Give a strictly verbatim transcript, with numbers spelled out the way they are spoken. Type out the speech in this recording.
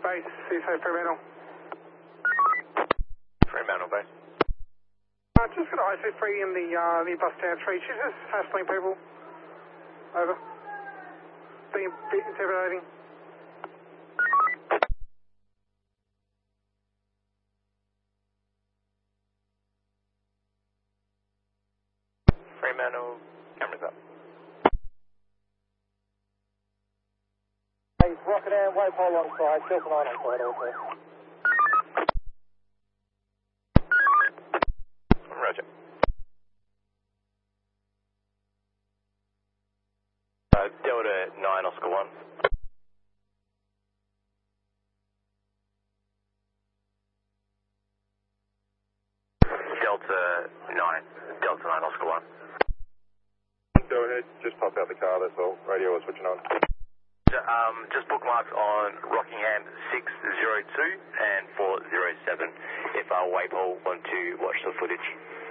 base, C S A Fremantle. Fremantle base. Uh, just got I C three in the uh, new bus stand three. She's just hassling people. Over. Being a bit intimidating. Fremantle, cameras up. Hey, Rocket and Waypole on side, Delta nine on side also. Roger. Uh, Delta nine, Oscar one. Delta nine, Delta nine, Oscar one. Go ahead, just pop out the car, that's all. Radio is switching on. Um, just bookmarks on Rockingham six zero two and four zero seven if our Waypole want to watch the footage.